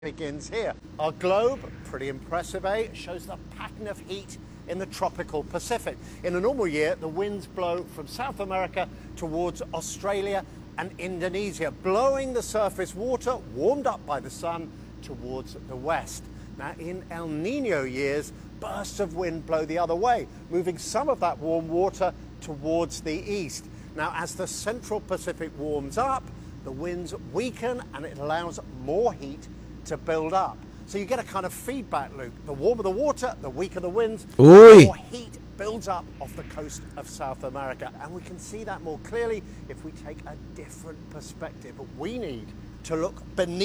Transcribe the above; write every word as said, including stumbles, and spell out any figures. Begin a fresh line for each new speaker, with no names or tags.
begins here. Our globe, pretty impressive, eh? It shows the pattern of heat in the tropical Pacific. In a normal year, the winds blow from South America towards Australia and Indonesia, blowing the surface water, warmed up by the sun, towards the west. Now, in El Nino years, bursts of wind blow the other way, moving some of that warm water towards the east. Now, as the central Pacific warms up, the winds weaken and it allows more heat to build up. So you get a kind of feedback loop. The warmer the water, the weaker the winds, the more heat builds up off the coast of South America. And we can see that more clearly if we take a different perspective. We need to look beneath